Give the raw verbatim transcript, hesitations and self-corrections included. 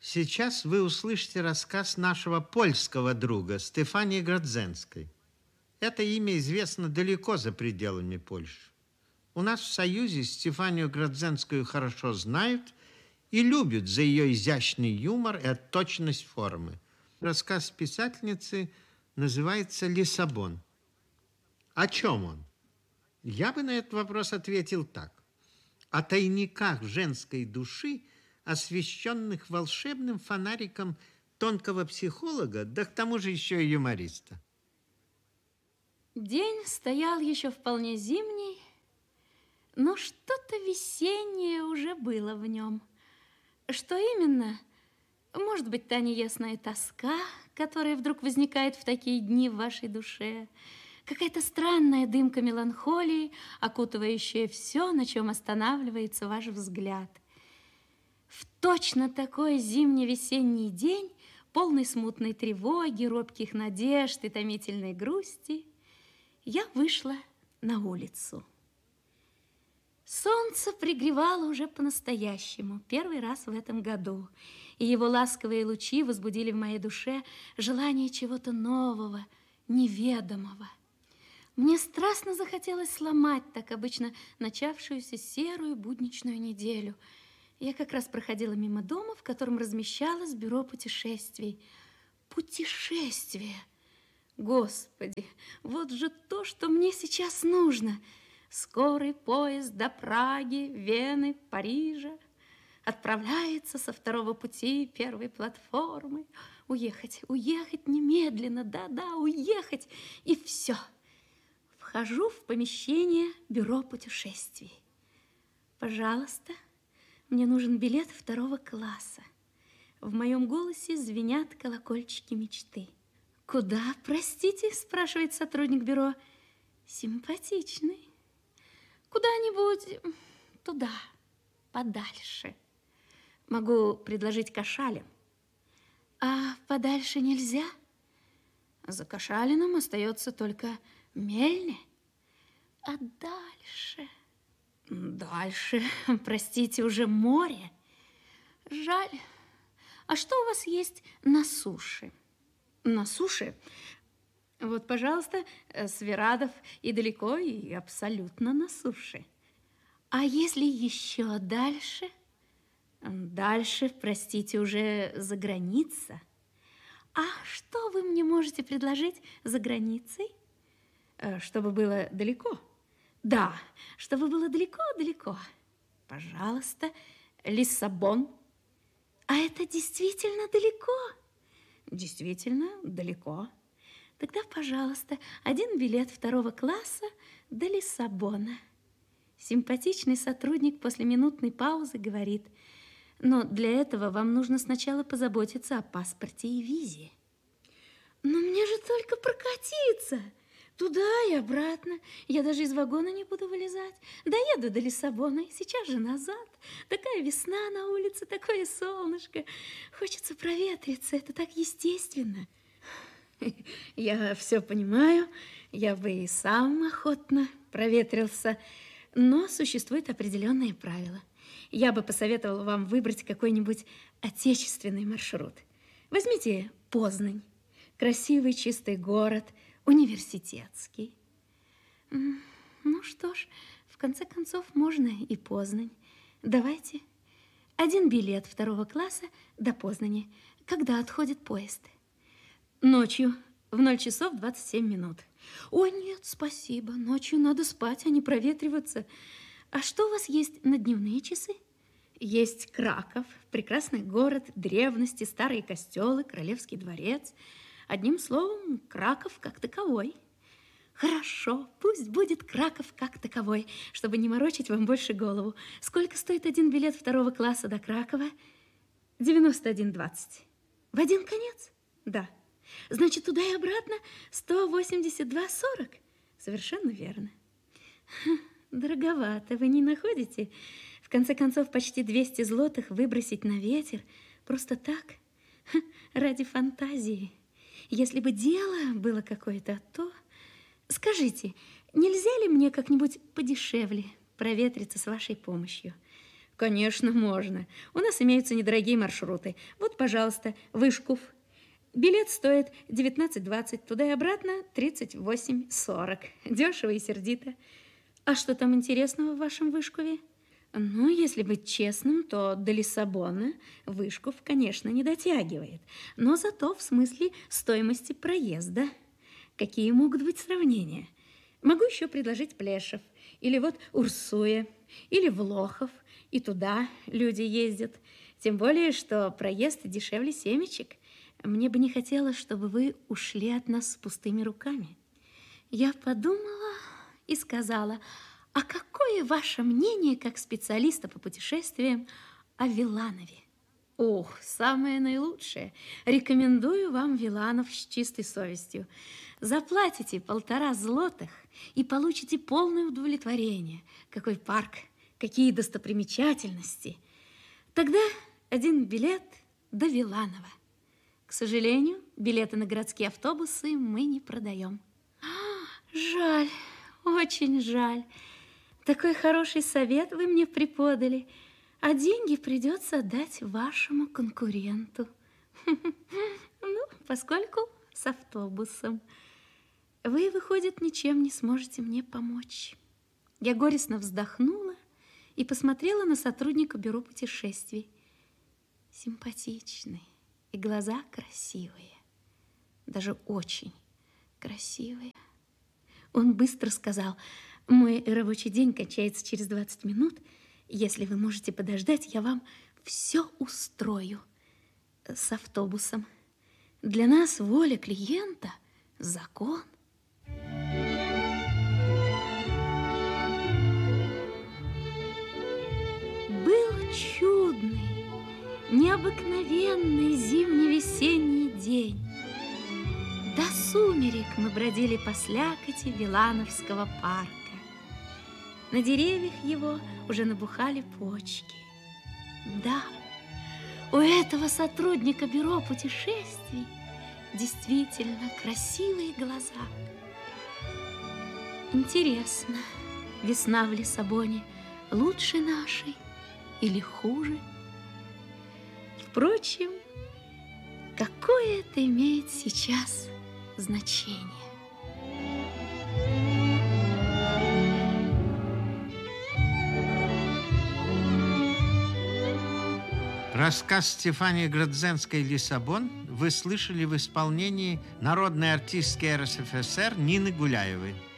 Сейчас вы услышите рассказ нашего польского друга Стефании Градзенской. Это имя известно далеко за пределами Польши. У нас в Союзе Стефанию Градзенскую хорошо знают и любят за ее изящный юмор и точность формы. Рассказ писательницы называется «Лиссабон». О чем он? Я бы на этот вопрос ответил так. О тайниках женской души, освещенных волшебным фонариком тонкого психолога, да к тому же еще и юмориста. День стоял еще вполне зимний, но что-то весеннее уже было в нем. Что именно? Может быть, та неясная тоска, которая вдруг возникает в такие дни в вашей душе, какая-то странная дымка меланхолии, окутывающая все, на чем останавливается ваш взгляд. В точно такой зимне-весенний день, полный смутной тревоги, робких надежд и томительной грусти, я вышла на улицу. Солнце пригревало уже по-настоящему, первый раз в этом году, и его ласковые лучи возбудили в моей душе желание чего-то нового, неведомого. Мне страстно захотелось сломать так обычно начавшуюся серую будничную неделю. Я как раз проходила мимо дома, в котором размещалось бюро путешествий. Путешествие! Господи, вот же то, что мне сейчас нужно. Скорый поезд до Праги, Вены, Парижа. Отправляется со второго пути первой платформы. Уехать, уехать немедленно, да-да, уехать, и все. Вхожу в помещение бюро путешествий. Пожалуйста, мне нужен билет второго класса. В моем голосе звенят колокольчики мечты. Куда, простите, спрашивает сотрудник бюро. Симпатичный. Куда-нибудь туда, подальше. Могу предложить Кашалин. А подальше нельзя? За Кашалином остается только Мельне. А дальше? Дальше, простите, уже море. Жаль. А что у вас есть на суше? На суше? Вот, пожалуйста, Свирадов и далеко, и абсолютно на суше. А если еще дальше? Дальше, простите, уже за граница. А что вы мне можете предложить за границей? Чтобы было далеко? Да, чтобы было далеко-далеко. Пожалуйста, Лиссабон. А это действительно далеко? Действительно далеко. Тогда, пожалуйста, один билет второго класса до Лиссабона. Симпатичный сотрудник после минутной паузы говорит: но для этого вам нужно сначала позаботиться о паспорте и визе. Но мне же только прокатиться. Туда и обратно. Я даже из вагона не буду вылезать. Доеду до Лиссабона и сейчас же назад. Такая весна на улице, такое солнышко. Хочется проветриться, это так естественно. Я все понимаю, я бы и сам охотно проветрился, но существуют определенные правила. Я бы посоветовала вам выбрать какой-нибудь отечественный маршрут. Возьмите Познань. Красивый чистый город, университетский. Ну что ж, в конце концов, можно и Познань. Давайте. Один билет второго класса до Познани. Когда отходит поезд? Ночью, в ноль часов двадцать семь минут. Ой, нет, спасибо. Ночью надо спать, а не проветриваться. А что у вас есть на дневные часы? Есть Краков, прекрасный город, древности, старые костелы, Королевский дворец. Одним словом, Краков как таковой. Хорошо, пусть будет Краков как таковой, чтобы не морочить вам больше голову. Сколько стоит один билет второго класса до Кракова? девяносто один двадцать. В один конец? Да. Значит, туда и обратно сто восемьдесят два сорок. Совершенно верно. Дороговато, вы не находите? В конце концов, почти двести злотых выбросить на ветер просто так, ради фантазии. Если бы дело было какое-то, то... Скажите, нельзя ли мне как-нибудь подешевле проветриться с вашей помощью? Конечно, можно. У нас имеются недорогие маршруты. Вот, пожалуйста, Вышков. Билет стоит девятнадцать двадцать, туда и обратно тридцать восемь сорок. Дешево и сердито. А что там интересного в вашем Вышкове? Ну, если быть честным, то до Лиссабона Вышков, конечно, не дотягивает. Но зато в смысле стоимости проезда. Какие могут быть сравнения? Могу еще предложить Плешев. Или вот Урсуя. Или Влохов. И туда люди ездят. Тем более, что проезд дешевле семечек. Мне бы не хотелось, чтобы вы ушли от нас с пустыми руками. Я подумала и сказала: а какое ваше мнение, как специалиста по путешествиям, о Виланове? Ох, самое наилучшее. Рекомендую вам Виланов с чистой совестью. Заплатите полтора злотых и получите полное удовлетворение. Какой парк, какие достопримечательности. Тогда один билет до Виланова. К сожалению, билеты на городские автобусы мы не продаем. Жаль, очень жаль. Такой хороший совет вы мне преподали, а деньги придется отдать вашему конкуренту. Ну, поскольку с автобусом. Вы, выходит, ничем не сможете мне помочь. Я горестно вздохнула и посмотрела на сотрудника бюро путешествий. Симпатичный, и глаза красивые, даже очень красивые. Он быстро сказал: мой рабочий день кончается через двадцать минут. Если вы можете подождать, я вам все устрою с автобусом. Для нас воля клиента – закон. Был чудный, необыкновенный зимне-весенний день. До сумерек мы бродили по слякоти Вилановского парка. На деревьях его уже набухали почки. Да, у этого сотрудника бюро путешествий действительно красивые глаза. Интересно, весна в Лиссабоне лучше нашей или хуже? Впрочем, какое это имеет сейчас значение? Рассказ Стефании Градзенской «Лиссабон» вы слышали в исполнении народной артистки эр эс эф эс эр Нины Гуляевой.